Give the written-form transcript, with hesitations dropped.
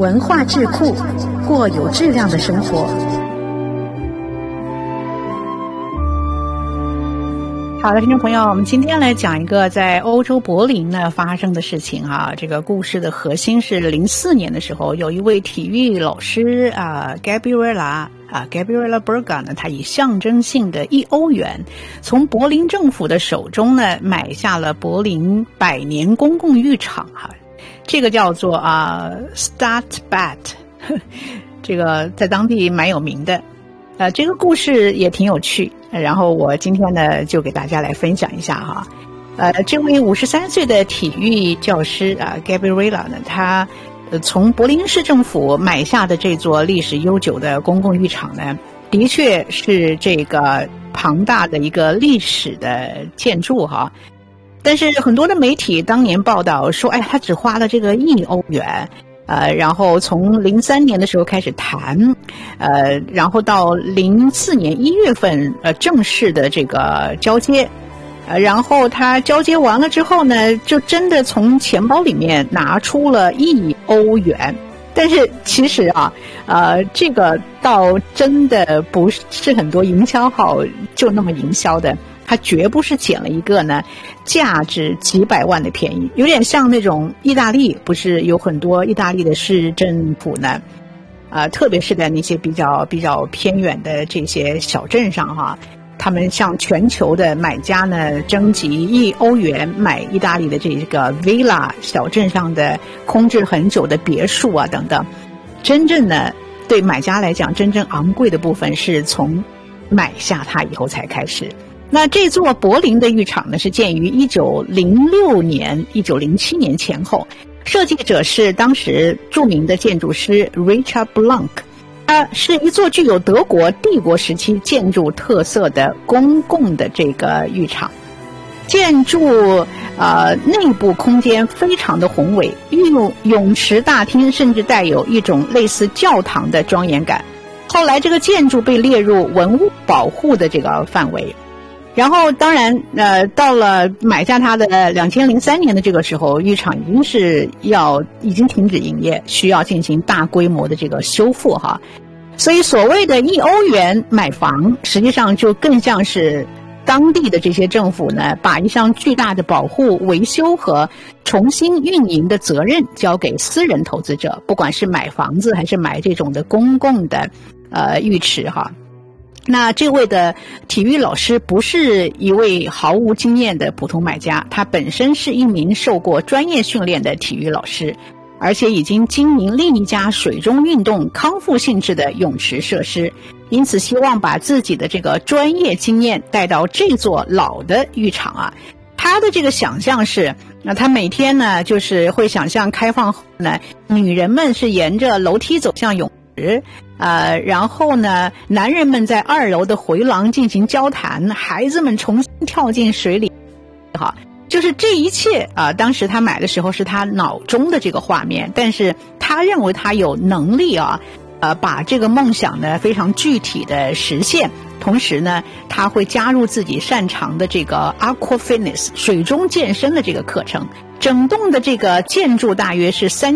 文化智库，过有质量的生活。 好的，听众朋友，我们今天来讲一个在欧洲柏林呢发生的事情啊。这个故事的核心是04年的时候，有一位体育老师Gabriela Berger 呢，他以象征性的1欧元从柏林政府的手中呢买下了柏林100年公共浴场这个叫做Stadtbad 这个在当地蛮有名的。这个故事也挺有趣，然后我今天呢就给大家来分享一下这位53岁的体育教师Gabriela 呢，他从柏林市政府买下的这座历史悠久的公共浴场呢，的确是这个庞大的一个历史的建筑但是很多的媒体当年报道说，他只花了这个1欧元。然后从03年的时候开始谈，然后到04年1月份正式的这个交接，然后他交接完了之后呢，就真的从钱包里面拿出了1欧元。但是其实这个倒真的不是很多营销号就那么营销的，它绝不是捡了一个呢价值几百万的便宜，有点像那种意大利，不是有很多意大利的市政府呢特别是在那些比较偏远的这些小镇上他们向全球的买家呢征集1欧元买意大利的这个 villa 小镇上的空置很久的别墅等等。真正呢对买家来讲，真正昂贵的部分是从买下它以后才开始。那这座柏林的浴场呢，是建于1906年、1907年前后，设计者是当时著名的建筑师 Richard Blank。它是一座具有德国帝国时期建筑特色的公共的这个浴场。建筑内部空间非常的宏伟，泳池大厅甚至带有一种类似教堂的庄严感。后来这个建筑被列入文物保护的这个范围。然后当然到了买下它的2003年的这个时候，浴场已经停止营业，需要进行大规模的这个修复所以所谓的1欧元买房，实际上就更像是当地的这些政府呢，把一项巨大的保护、维修和重新运营的责任交给私人投资者，不管是买房子还是买这种的公共的浴池那这位的体育老师不是一位毫无经验的普通买家，他本身是一名受过专业训练的体育老师，而且已经经营另一家水中运动康复性质的泳池设施，因此希望把自己的这个专业经验带到这座老的浴场他的这个想象是，他每天呢就是会想象开放后呢，女人们是沿着楼梯走向泳池，然后呢，男人们在2楼的回廊进行交谈，孩子们重新跳进水里，就是这一切当时他买的时候是他脑中的这个画面，但是他认为他有能力把这个梦想呢非常具体的实现。同时呢，他会加入自己擅长的这个 Aqua Fitness 水中健身的这个课程。整栋的这个建筑大约是